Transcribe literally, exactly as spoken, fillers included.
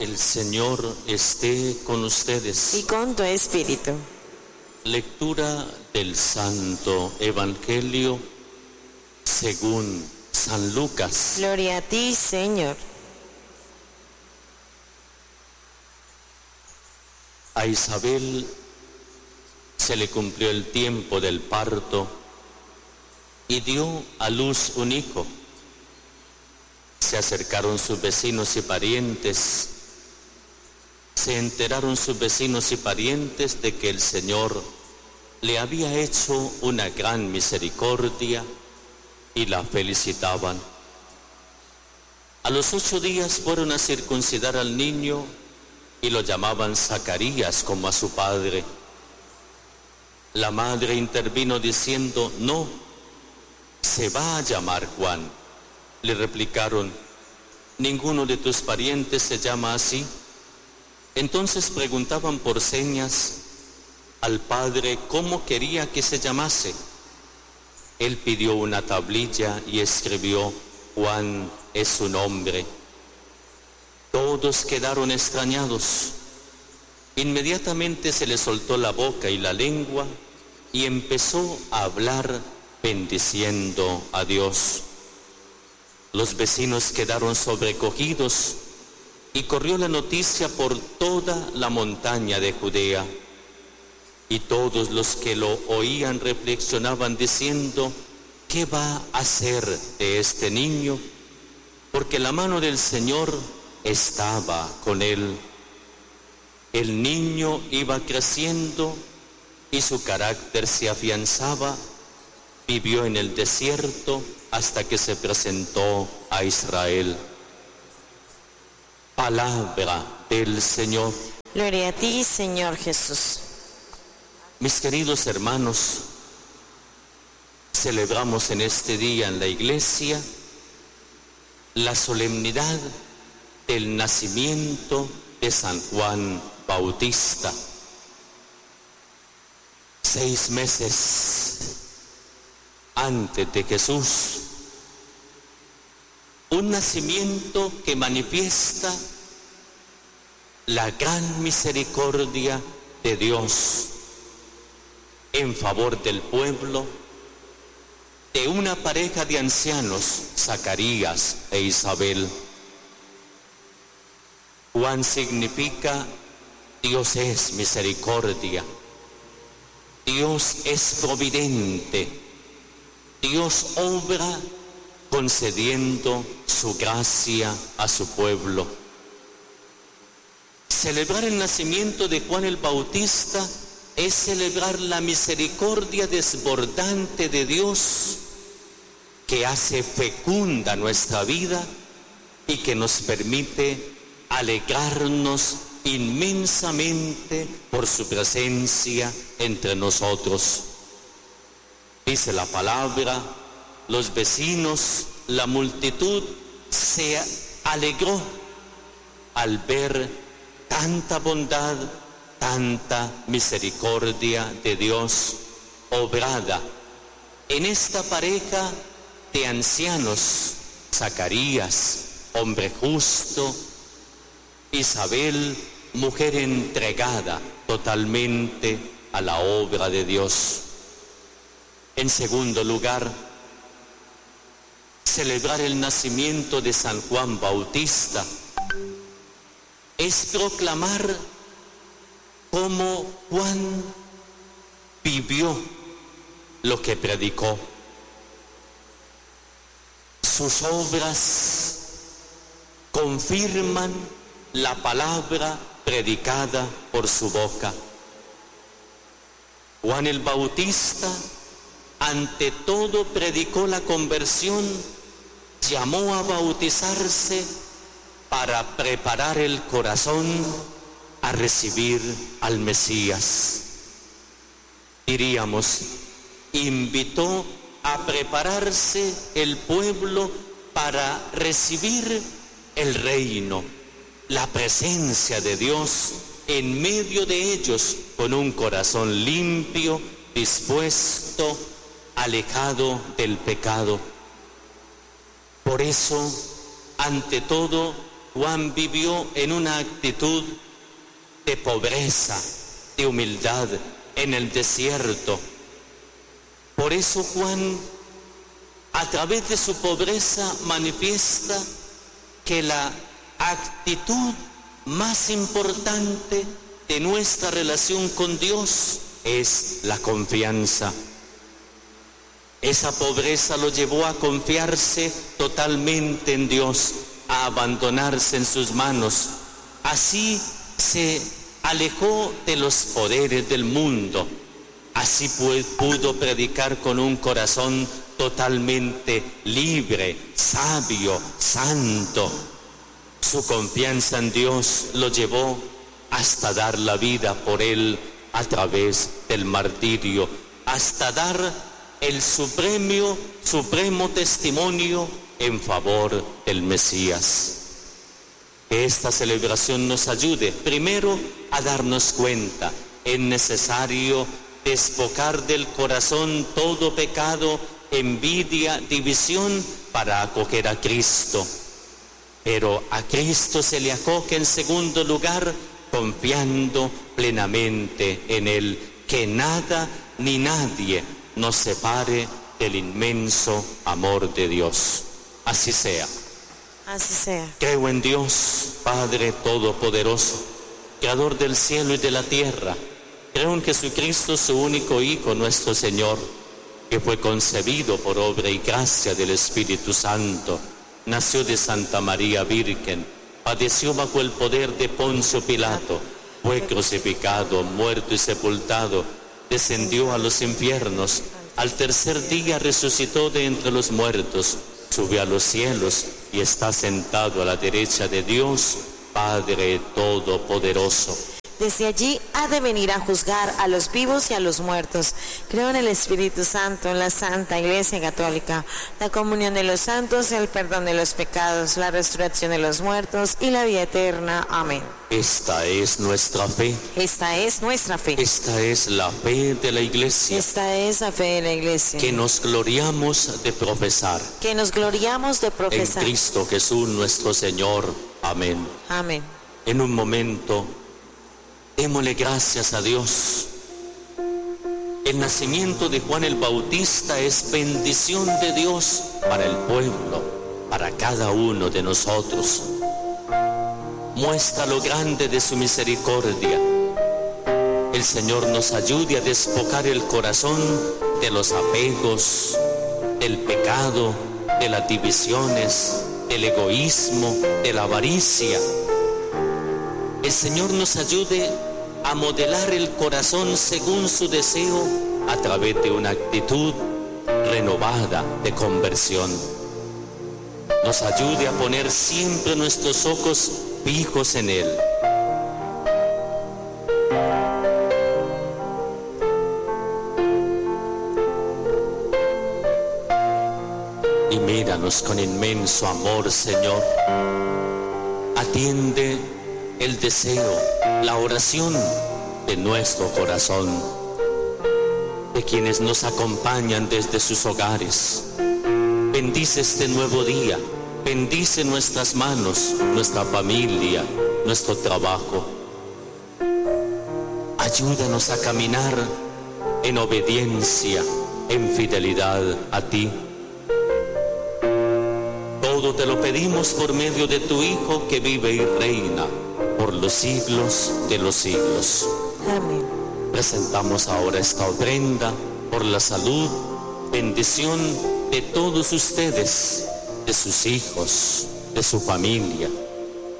El Señor esté con ustedes. Y con tu espíritu. Lectura del Santo Evangelio según San Lucas. Gloria a ti, Señor. A Isabel se le cumplió el tiempo del parto y dio a luz un hijo. Se acercaron sus vecinos y parientes. Se enteraron sus vecinos y parientes de que el Señor le había hecho una gran misericordia y la felicitaban. A los ocho días fueron a circuncidar al niño y lo llamaban Zacarías como a su padre. La madre intervino diciendo: no, se va a llamar Juan. Le replicaron: ninguno de tus parientes se llama así. Entonces preguntaban por señas al padre cómo quería que se llamase. Él pidió una tablilla y escribió: Juan es su nombre. Todos quedaron extrañados. Inmediatamente se le soltó la boca y la lengua y empezó a hablar bendiciendo a Dios. Los vecinos quedaron sobrecogidos y corrió la noticia por toda la montaña de Judea. Y todos los que lo oían reflexionaban diciendo: ¿qué va a hacer de este niño? Porque la mano del Señor estaba con él. El niño iba creciendo y su carácter se afianzaba. Vivió en el desierto hasta que se presentó a Israel. Palabra del Señor. Gloria a ti, Señor Jesús. Mis queridos hermanos, celebramos en este día en la iglesia la solemnidad del nacimiento de San Juan Bautista. Seis meses antes de Jesús, un nacimiento que manifiesta la gran misericordia de Dios en favor del pueblo, de una pareja de ancianos, Zacarías e Isabel. Juan significa Dios es misericordia, Dios es providente, Dios obra concediendo su gracia a su pueblo. Celebrar el nacimiento de Juan el Bautista es celebrar la misericordia desbordante de Dios que hace fecunda nuestra vida y que nos permite alegrarnos inmensamente por su presencia entre nosotros. Dice la palabra: los vecinos, la multitud se alegró al ver tanta bondad, tanta misericordia de Dios obrada en esta pareja de ancianos, Zacarías, hombre justo, Isabel, mujer entregada totalmente a la obra de Dios. En segundo lugar, celebrar el nacimiento de San Juan Bautista es proclamar cómo Juan vivió lo que predicó. Sus obras confirman la palabra predicada por su boca. Juan el Bautista, ante todo, predicó la conversión, llamó a bautizarse para preparar el corazón a recibir al Mesías. Diríamos, invitó a prepararse el pueblo para recibir el reino, la presencia de Dios en medio de ellos, con un corazón limpio, dispuesto, alejado del pecado. Por eso, ante todo, Juan vivió en una actitud de pobreza, de humildad, en el desierto. Por eso Juan, a través de su pobreza, manifiesta que la actitud más importante de nuestra relación con Dios es la confianza. Esa pobreza lo llevó a confiarse totalmente en Dios, a abandonarse en sus manos. Así se alejó de los poderes del mundo. Así pudo predicar con un corazón totalmente libre, sabio, santo. Su confianza en Dios lo llevó hasta dar la vida por Él a través del martirio, hasta dar el supremo, supremo testimonio en favor del Mesías. Que esta celebración nos ayude primero a darnos cuenta, es necesario despojar del corazón todo pecado, envidia, división, para acoger a Cristo. Pero a Cristo se le acoge en segundo lugar confiando plenamente en Él, que nada ni nadie nos separe del inmenso amor de Dios. Así sea. Así sea. Creo en Dios, Padre Todopoderoso, Creador del cielo y de la tierra. Creo en Jesucristo, su único Hijo, nuestro Señor, que fue concebido por obra y gracia del Espíritu Santo. Nació de Santa María Virgen, padeció bajo el poder de Poncio Pilato, fue crucificado, muerto y sepultado, descendió a los infiernos, al tercer día resucitó de entre los muertos, subió a los cielos y está sentado a la derecha de Dios, Padre Todopoderoso. Desde allí ha de venir a juzgar a los vivos y a los muertos. Creo en el Espíritu Santo, en la Santa Iglesia Católica, la comunión de los santos, el perdón de los pecados, la resurrección de los muertos y la vida eterna. Amén. Esta es nuestra fe. Esta es nuestra fe. Esta es la fe de la Iglesia. Esta es la fe de la Iglesia. Que nos gloriamos de profesar. Que nos gloriamos de profesar. En Cristo Jesús nuestro Señor. Amén. Amén. En un momento, démosle gracias a Dios. El nacimiento de Juan el Bautista es bendición de Dios para el pueblo, para cada uno de nosotros. Muestra lo grande de su misericordia. El Señor nos ayude a despojar el corazón de los apegos, del pecado, de las divisiones, del egoísmo, de la avaricia. El Señor nos ayude a modelar el corazón según su deseo a través de una actitud renovada de conversión. Nos ayude a poner siempre nuestros ojos fijos en Él. Y míranos con inmenso amor, Señor. Atiende el deseo, la oración de nuestro corazón, de quienes nos acompañan desde sus hogares. Bendice este nuevo día, bendice nuestras manos, nuestra familia, nuestro trabajo. Ayúdanos a caminar en obediencia, en fidelidad a ti. Todo te lo pedimos por medio de tu Hijo, que vive y reina por los siglos de los siglos. Amén. Presentamos ahora esta ofrenda por la salud, bendición de todos ustedes, de sus hijos, de su familia,